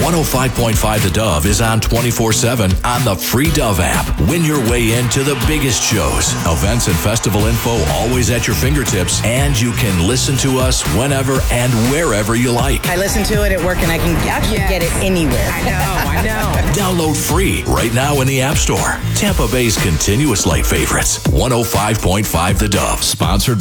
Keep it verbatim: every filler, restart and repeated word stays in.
one oh five point five The Dove is on twenty-four seven on the free Dove app. Win your way into the biggest shows, events, and festival info always at your fingertips, and you can listen to us whenever and wherever you like. I listen to it at work, and I can actually Yeah. get it anywhere. I know, I know. Download free right now in the App Store. Tampa Bay's continuous light favorites. one oh five point five The Dove, sponsored by